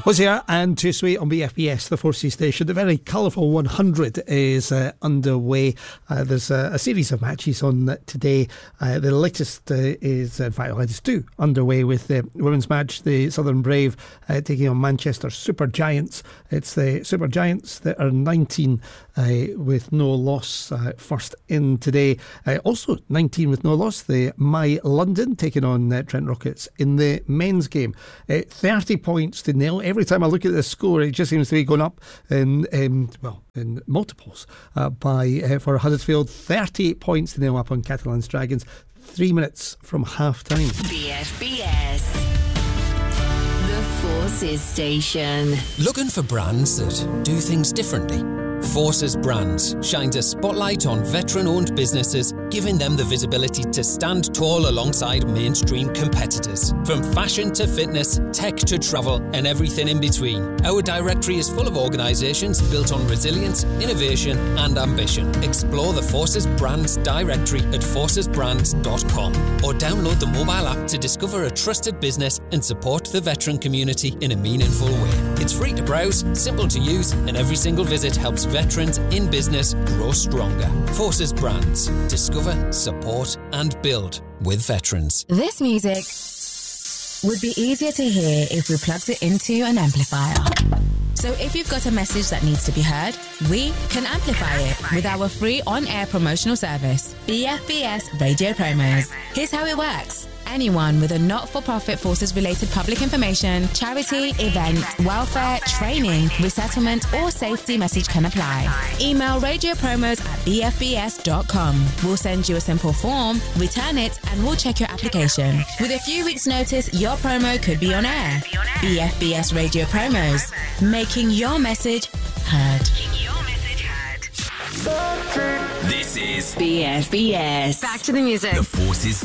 Was here and Too Sweet on BFBS, the Forces station. The very colourful 100 is underway. There's a series of matches on today. The latest is, in fact, the latest two underway with the women's match. The Southern Brave taking on Manchester Super Giants. It's the Super Giants that are 19 with no loss, first in today. Also 19 with no loss, the My London taking on Trent Rockets in the men's game. 30 points to nil. Every time I look at the score, it just seems to be going up in multiples for Huddersfield. 30 points to nil up on Catalans Dragons. 3 minutes from half time. BFBS, the Forces station. Looking for brands that do things differently? Forces Brands shines a spotlight on veteran-owned businesses, giving them the visibility to stand tall alongside mainstream competitors. From fashion to fitness, tech to travel, and everything in between, our directory is full of organisations built on resilience, innovation and ambition. Explore the Forces Brands directory at forcesbrands.com or download the mobile app to discover a trusted business and support the veteran community in a meaningful way. It's free to browse, simple to use, and every single visit helps veterans in business grow stronger. Forces Brands. Discover, support and build with veterans. This music would be easier to hear if we plugged it into an amplifier. So if you've got a message that needs to be heard, we can amplify it with our free on-air promotional service, BFBS Radio Promos. Here's how it works. Anyone with a not-for-profit forces-related public information, charity, event, welfare, training, resettlement or safety message can apply. Email radiopromos@bfbs.com. We'll send you a simple form, return it, and we'll check your application. With a few weeks' notice, your promo could be on air. BFBS Radio Promos, making your message heard. This is BFBS. Back to the music. The Forces